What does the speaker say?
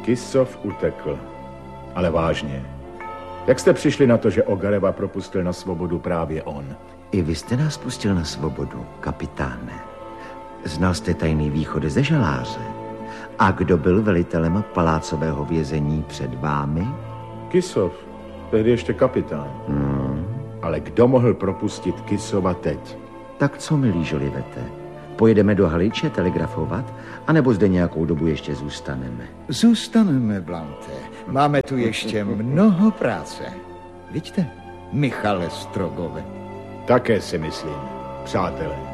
Kisov utekl. Ale vážně. Jak jste přišli na to, že Ogareva propustil na svobodu právě on? I vy jste nás pustil na svobodu, kapitáne. Znal jste tajný východ ze žaláře? A kdo byl velitelem palácového vězení před vámi? Kisov, tehdy ještě kapitán. Ale kdo mohl propustit Kisova teď? Tak co, milí Žolivete? Pojedeme do Haliče telegrafovat, anebo zde nějakou dobu ještě zůstaneme? Zůstaneme, Blante. Máme tu ještě mnoho práce. Vidíte, Michale Strogove? Také si myslím, přátelé.